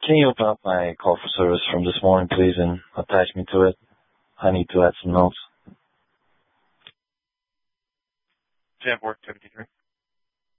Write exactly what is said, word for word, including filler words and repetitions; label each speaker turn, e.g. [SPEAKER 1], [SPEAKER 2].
[SPEAKER 1] Can you open up my call for service from this morning, please, and attach me to it? I need to add some notes.
[SPEAKER 2] Jamboree seventy-three.